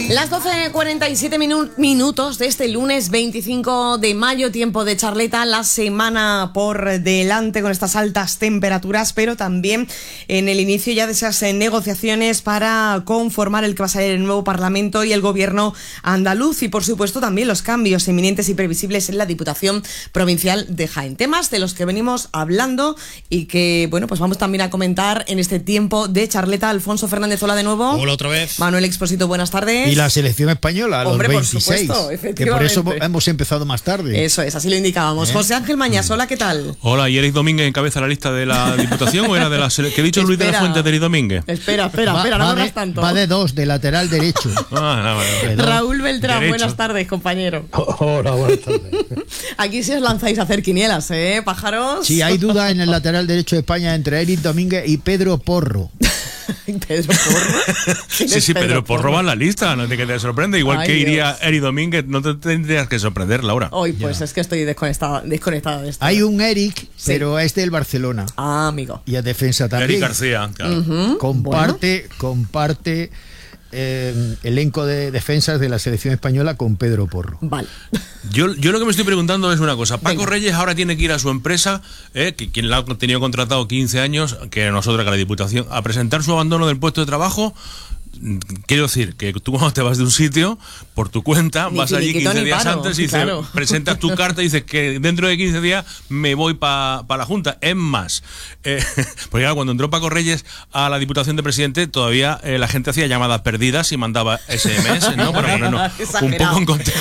Las 12:47 minutos de este lunes 25 de mayo, tiempo de charleta, la semana por delante con estas altas temperaturas, pero también en el inicio ya de esas negociaciones para conformar el que va a ser el nuevo Parlamento y el gobierno andaluz, y por supuesto también los cambios inminentes y previsibles en la Diputación Provincial de Jaén. Temas de los que venimos hablando y que, bueno, pues vamos también a comentar en este tiempo de charleta. Alfonso Fernández, hola de nuevo. Hola otra vez. Manuel Expósito, buenas tardes. Y la selección española, Hombre, los por 26, supuesto, efectivamente. que por eso hemos empezado más tarde. Eso es, así lo indicábamos. José Ángel Mañas, hola, ¿qué tal? Hola, ¿y Eric Domínguez encabeza la lista de la Diputación o era de la selección? ¿Qué ha dicho Luis de la Fuente de Eric Domínguez? Espera, no corras tanto. Va de dos, de lateral derecho. Raúl Beltrán, Derecho. buenas tardes, compañero. Hola, buenas tardes. Aquí sí os lanzáis a hacer quinielas, pájaros. Sí, hay duda en el lateral derecho de España entre Eric Domínguez y Pedro Porro. ¿Pedro Porro? Sí, Pedro Porro va en la lista, no te sorprende. Igual Ay, que iría Dios. Eric Domínguez, no te tendrías que sorprender, Laura. Hoy, pues es que estoy desconectada de esto. Hay un Eric, pero es del Barcelona. Ah, amigo. Y a defensa también. Eric García, claro. Comparte elenco de defensas de la selección española con Pedro Porro. Vale. Yo lo que me estoy preguntando es una cosa. Paco Venga. Reyes ahora tiene que ir a su empresa, que quien la ha tenido contratado 15 años, que nosotros, que la Diputación, a presentar su abandono del puesto de trabajo. Quiero decir que tú cuando te vas de un sitio por tu cuenta, Ni vas allí finiquito 15 ni días paro, antes y claro. presentas tu carta y dices que dentro de 15 días me voy para la Junta. Es más, porque claro, cuando entró Paco Reyes a la Diputación de Presidente, todavía la gente hacía llamadas perdidas y mandaba SMS, ¿no? Para ponernos un poco en contexto.